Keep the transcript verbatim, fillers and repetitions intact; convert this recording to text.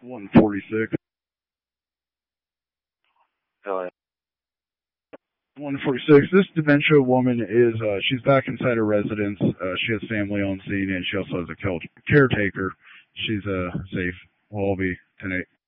one forty-six. Hell yeah. one forty-six. This dementia woman is, uh, she's back inside her residence. Uh, she has family on scene, and she also has a caretaker. She's uh, safe. We'll all be tonight.